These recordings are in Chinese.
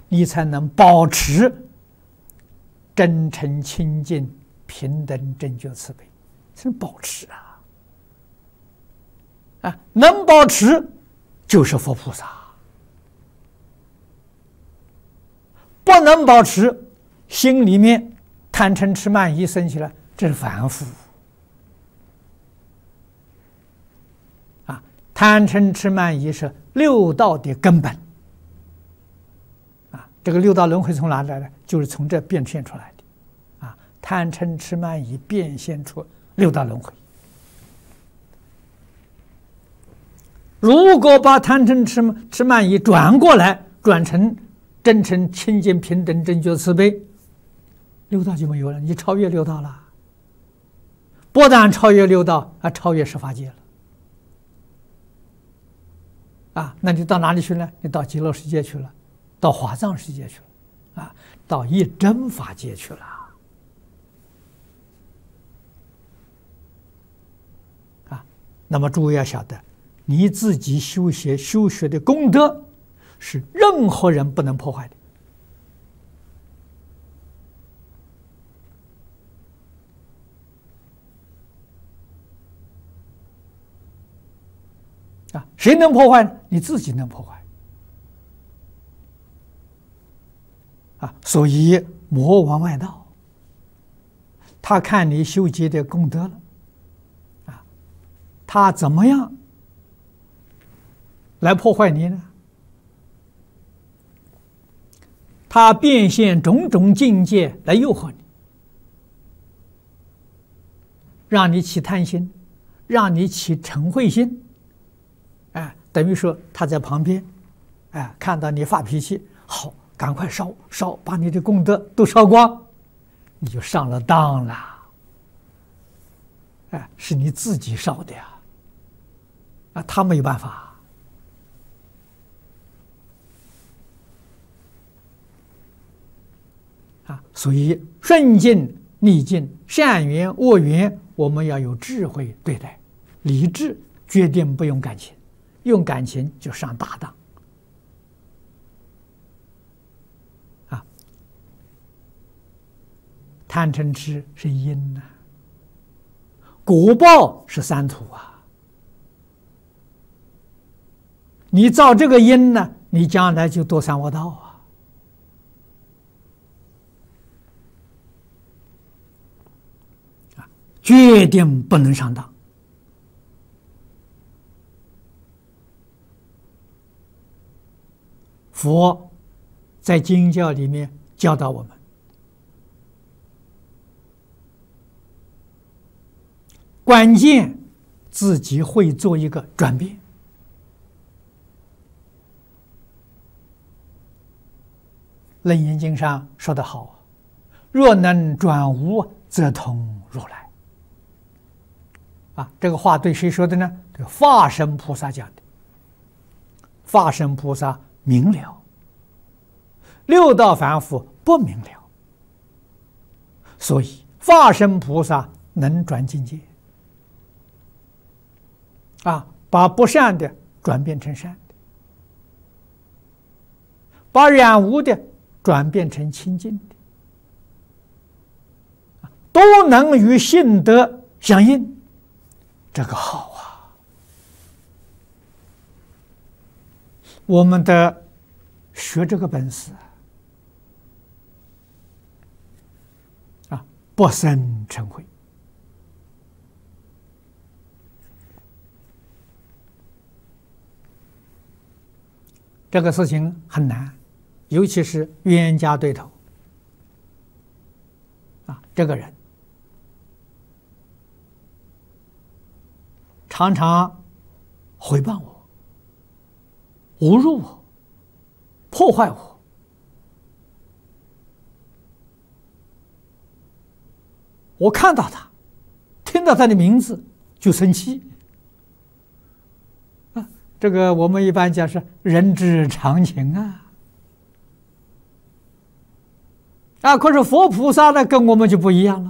你才能保持真诚、清净、平等、正觉、慈悲，是保持能保持就是佛菩萨，不能保持，心里面贪嗔痴慢疑生起来，这是凡夫贪嗔痴慢疑是六道的根本这个六道轮回从哪来的？就是从这变现出来的贪嗔痴慢疑变现出六道轮回。如果把贪嗔痴慢疑转过来，转成真诚清净平等正觉慈悲，六道就没有了，你超越六道了。不但超越六道超越十法界了那你到哪里去呢？你到极乐世界去了，到华藏世界去了到一真法界去了那么诸位要晓得，你自己修学的功德是任何人不能破坏的谁能破坏呢？你自己能破坏所以魔王外道，他看你修结的功德了他怎么样来破坏你呢？他变现种种境界来诱惑你，让你起贪心，让你起嗔恚心等于说他在旁边看到你发脾气，好，赶快烧，把你的功德都烧光，你就上了当了是你自己烧的他没有办法所以顺境逆境，善缘恶缘，我们要有智慧对待，理智决定不用感情，用感情就上大当贪嗔痴是因果报是三途你造这个因呢，你将来就堕三恶道决定不能上当佛在经教里面教导我们，关键自己会做一个转变。楞严经上说得好，若能转无，则通如来。这个话对谁说的呢？对法身菩萨讲的。法身菩萨明了，六道凡夫不明了，所以法身菩萨能转境界把不善的转变成善的，把染污的转变成清净的，都能与性德相应，这个好我们的学这个本事不生嗔恚。这个事情很难，尤其是冤家对头这个人常常诽谤我，侮辱我，破坏我，我看到他，听到他的名字就生气这个我们一般讲是人之常情可是佛菩萨呢，跟我们就不一样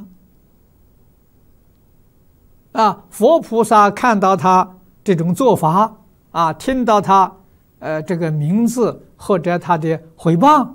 了佛菩萨看到他这种做法听到他这个名字或者他的诽谤